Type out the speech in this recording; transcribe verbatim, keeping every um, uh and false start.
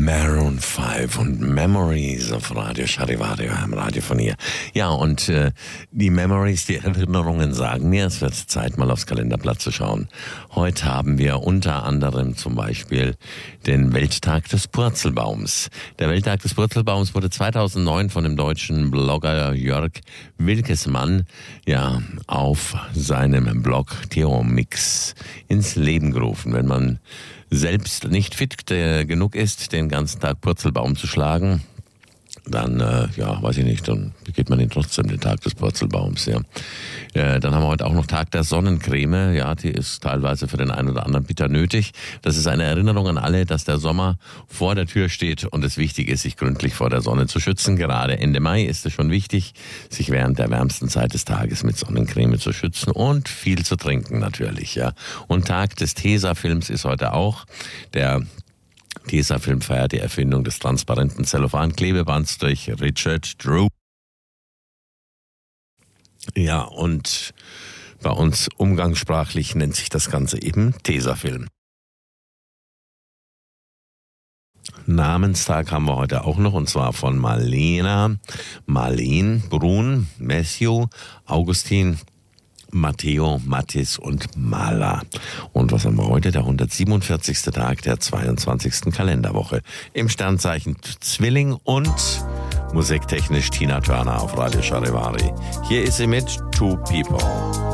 Maroon fünf und Memories auf Radio Charivario, am Radio von hier. Ja, und äh, die Memories, die Erinnerungen sagen mir, es wird Zeit, mal aufs Kalenderblatt zu schauen. Heute haben wir unter anderem zum Beispiel den Welttag des Purzelbaums. Der Welttag des Purzelbaums wurde zweitausendneun von dem deutschen Blogger Jörg Wilkesmann ja auf seinem Blog Theomix ins Leben gerufen. Wenn man selbst nicht fit äh, genug ist, den ganzen Tag Purzelbaum zu schlagen, dann, äh, ja, weiß ich nicht, dann begeht man ihn trotzdem, den Tag des Purzelbaums, ja. Äh, dann haben wir heute auch noch Tag der Sonnencreme, ja, die ist teilweise für den einen oder anderen bitter nötig. Das ist eine Erinnerung an alle, dass der Sommer vor der Tür steht und es wichtig ist, sich gründlich vor der Sonne zu schützen. Gerade Ende Mai ist es schon wichtig, sich während der wärmsten Zeit des Tages mit Sonnencreme zu schützen und viel zu trinken natürlich, ja. Und Tag des Tesafilms ist heute auch. Der Tesafilm feiert die Erfindung des transparenten Zellophan-Klebebands durch Richard Drew. Ja, und bei uns umgangssprachlich nennt sich das Ganze eben Tesafilm. Namenstag haben wir heute auch noch, und zwar von Malena, Marleen, Brun, Matthew, Augustin, Matteo, Mattis und Mala. Und was haben wir heute? Der hundertsiebenundvierzigste Tag der zweiundzwanzigsten Kalenderwoche. Im Sternzeichen Zwilling und musiktechnisch Tina Turner auf Radio Charivari. Hier ist sie mit Two People.